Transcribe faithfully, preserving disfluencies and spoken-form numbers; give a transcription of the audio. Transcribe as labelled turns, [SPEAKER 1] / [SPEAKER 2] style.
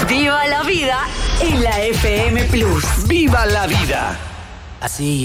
[SPEAKER 1] Viva la vida en la F M Plus.
[SPEAKER 2] ¡Viva la vida!
[SPEAKER 3] Así